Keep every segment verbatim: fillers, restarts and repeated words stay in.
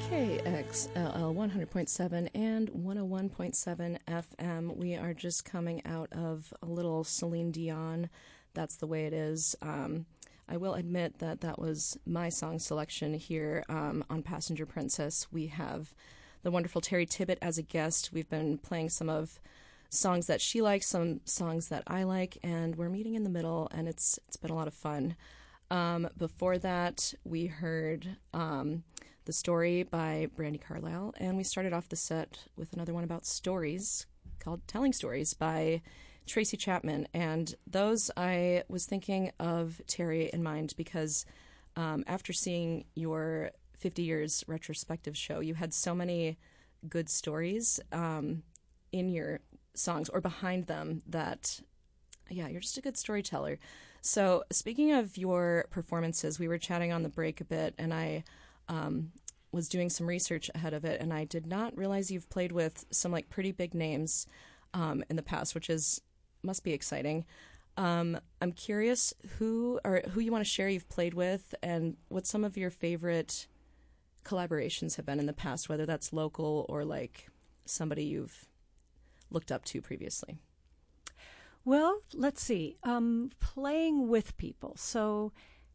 K X L L one hundred point seven and one oh one point seven F M. We are just coming out of a little Celine Dion. That's the way it is. Um, I will admit that that was my song selection here um, on Passenger Princess. We have the wonderful Terry Tibbett as a guest. We've been playing some of songs that she likes, some songs that I like, and we're meeting in the middle, and it's it's been a lot of fun. Um, before that, we heard um, The Story by Brandi Carlile, and we started off the set with another one about stories called Telling Stories by Tracy Chapman. And those, I was thinking of Terry in mind because um, after seeing your fifty years retrospective show, you had so many good stories um, in your songs or behind them that, yeah, you're just a good storyteller. So speaking of your performances, we were chatting on the break a bit, and I um, was doing some research ahead of it, and I did not realize you've played with some like pretty big names um, in the past, which is must be exciting. Um, I'm curious who or who you want to share you've played with, and what some of your favorite collaborations have been in the past, whether that's local or like somebody you've looked up to previously. Well, let's see. Um, playing with people. So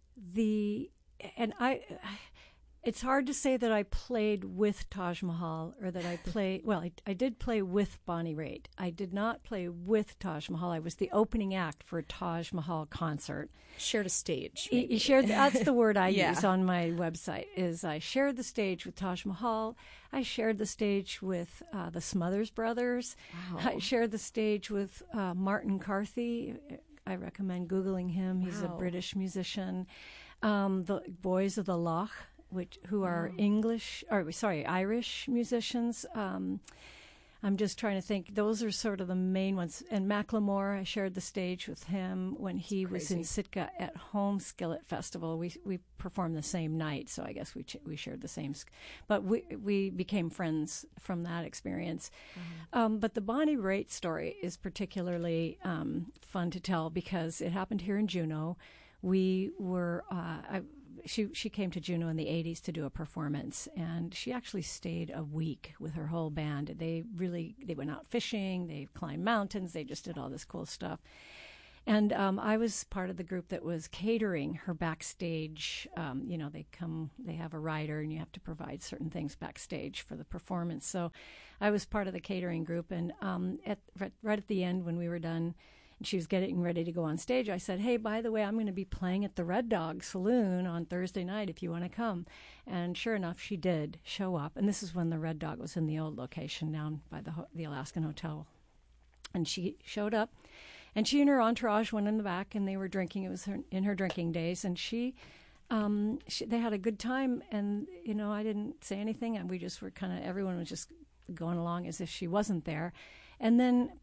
the and I, it's hard to say that I played with Taj Mahal or that I play. Well, I, I did play with Bonnie Raitt. I did not play with Taj Mahal. I was the opening act for a Taj Mahal concert. Shared a stage. You, you shared. That's the word I yeah. use on my website. Is I shared the stage with Taj Mahal. I shared the stage with uh, the Smothers Brothers. Wow. I shared the stage with uh, Martin Carthy. I recommend Googling him. He's wow. a British musician. Um, the Boys of the Loch, which who are wow. English, or sorry, Irish musicians. Um, I'm just trying to think. Those are sort of the main ones. And Macklemore, I shared the stage with him when he was in Sitka at Home Skillet Festival. We we performed the same night, so I guess we ch- we shared the same. Sk- but we we became friends from that experience. Mm-hmm. Um, but the Bonnie Raitt story is particularly um, fun to tell because it happened here in Juneau. We were. Uh, I, She she came to Juneau in the eighties to do a performance, and she actually stayed a week with her whole band. They really they went out fishing, they climbed mountains, they just did all this cool stuff. And um, I was part of the group that was catering her backstage. Um, you know, they come, they have a rider, and you have to provide certain things backstage for the performance. So I was part of the catering group, and um, at right, right at the end when we were done, she was getting ready to go on stage, I said, hey, by the way, I'm going to be playing at the Red Dog Saloon on Thursday night if you want to come. And sure enough, she did show up. And this is when the Red Dog was in the old location down by the ho- the Alaskan Hotel. And she showed up, and she and her entourage went in the back, and they were drinking. It was her, in her drinking days. And she, um, she, they had a good time. And, you know, I didn't say anything. And we just were kind of, everyone was just going along as if she wasn't there. And then